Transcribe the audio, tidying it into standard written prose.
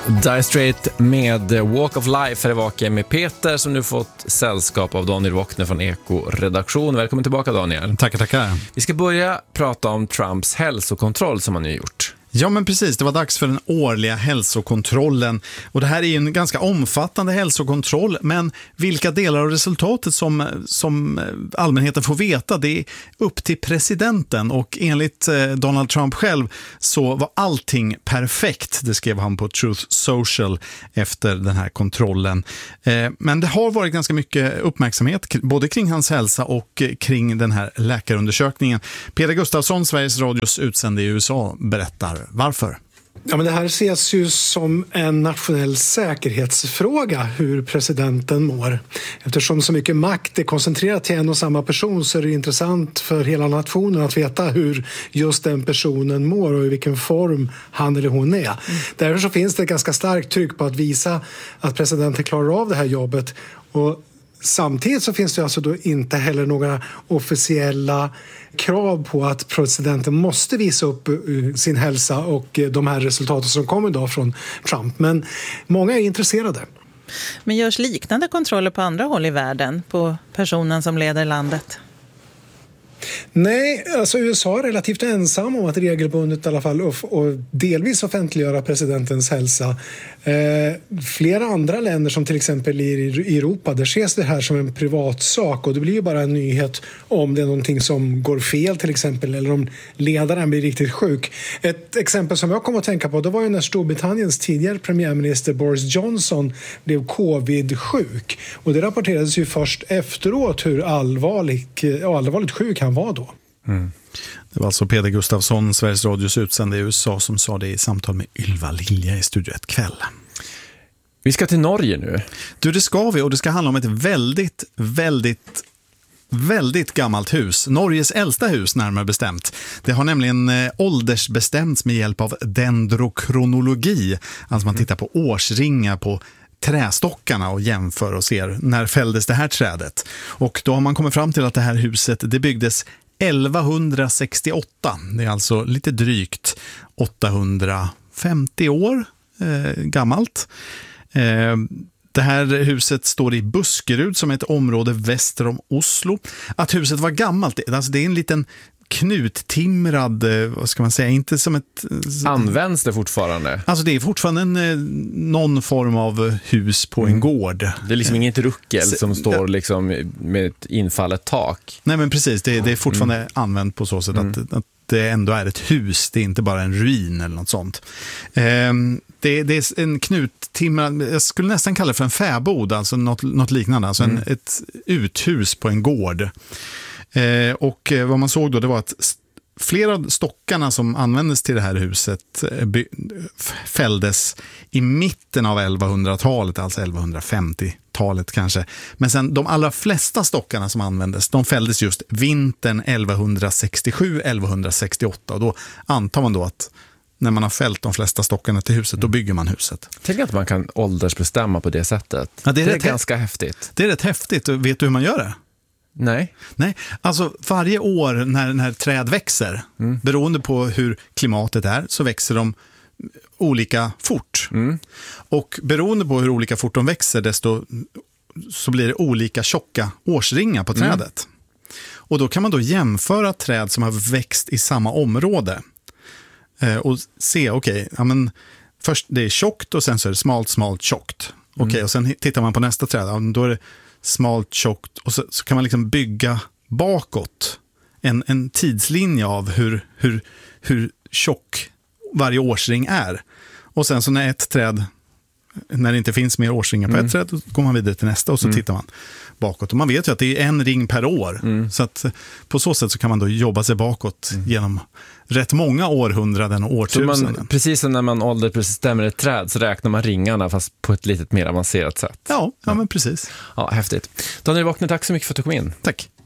Dire Straits med Walk of Life är vaken med Peter som nu fått sällskap av Daniel Wockner från Eko-redaktion. Välkommen tillbaka Daniel. Tackar. Vi ska börja prata om Trumps hälsokontroll som han nu gjort. Ja men precis, det var dags för den årliga hälsokontrollen och det här är ju en ganska omfattande hälsokontroll, men vilka delar av resultatet som allmänheten får veta, det är upp till presidenten, och enligt Donald Trump själv så var allting perfekt, det skrev han på Truth Social efter den här kontrollen. Men det har varit ganska mycket uppmärksamhet både kring hans hälsa och kring den här läkarundersökningen. Peter Gustafsson, Sveriges Radios utsände i USA, berättar varför. Ja, men det här ses ju som en nationell säkerhetsfråga hur presidenten mår. Eftersom så mycket makt är koncentrerat till en och samma person så är det intressant för hela nationen att veta hur just den personen mår och i vilken form han eller hon är. Därför så finns det ett ganska starkt tryck på att visa att presidenten klarar av det här jobbet, och samtidigt så finns det alltså då inte heller några officiella krav på att presidenten måste visa upp sin hälsa och de här resultaten som kommer idag från Trump. Men många är intresserade. Men görs liknande kontroller på andra håll i världen på personen som leder landet? Nej, alltså USA är relativt ensam om att regelbundet i alla fall och delvis offentliggöra presidentens hälsa. Flera andra länder som till exempel i Europa, där ses det här som en privatsak, och det blir ju bara en nyhet om det är någonting som går fel till exempel, eller om ledaren blir riktigt sjuk. Ett exempel som jag kom att tänka på, det var ju när Storbritanniens tidigare premiärminister Boris Johnson blev covid-sjuk, och det rapporterades ju först efteråt hur allvarligt sjuk han var då. Det var alltså Peter Gustafsson, Sveriges Radios utsände i USA, som sa det i samtal med Ylva Lilja i Studio 1 kväll. Vi ska till Norge nu. Du, det ska vi, och det ska handla om ett väldigt gammalt hus. Norges äldsta hus närmare bestämt. Det har nämligen åldersbestämts med hjälp av dendrokronologi. Alltså man tittar på årsringar på trästockarna och jämför och ser när fälldes det här trädet. Och då har man kommit fram till att det här huset, det byggdes 1168. Det är alltså lite drygt 850 år gammalt. Det här huset står i Buskerud som är ett område väster om Oslo. Att huset var gammalt, alltså det är en liten knuttimrad, vad ska man säga, inte som ett... Används det fortfarande? Alltså det är fortfarande någon form av hus på en gård. Det är liksom inget ruckel som står liksom med ett infallet tak. Nej men precis, det är fortfarande använt på så sätt att det ändå är ett hus, det är inte bara en ruin eller något sånt. Det är en knuttimrad, jag skulle nästan kalla det för en fäbod, alltså något liknande, alltså ett uthus på en gård. Och vad man såg då, det var att flera av stockarna som användes till det här huset fälldes i mitten av 1100-talet, alltså 1150-talet kanske. Men sen de allra flesta stockarna som användes, de fälldes just vintern 1167-1168. Och då antar man då att när man har fällt de flesta stockarna till huset, då bygger man huset. Tänk att man kan åldersbestämma på det sättet. Ja, det är ganska häftigt. Det är rätt häftigt. Vet du hur man gör det? Nej, alltså varje år när träd växer, beroende på hur klimatet är, så växer de olika fort. Och beroende på hur olika fort de växer, så blir det olika tjocka årsringar på trädet. Och då kan man då jämföra träd som har växt i samma område och se, men först det är tjockt och sen så är det smalt, tjockt. Och sen tittar man på nästa träd, då är det smalt, tjockt, och så kan man liksom bygga bakåt en tidslinje av hur tjock varje årsring är. Och sen så när det inte finns mer årsringar på ett träd, då går man vidare till nästa och så tittar man bakåt. Och man vet ju att det är en ring per år. Så att på så sätt så kan man då jobba sig bakåt genom rätt många århundraden och årtusenden. Precis som när man åldersbestämmer ett träd så räknar man ringarna fast på ett lite mer avancerat sätt. Ja, men precis. Ja, häftigt. Daniel Wockner, tack så mycket för att du kom in. Tack.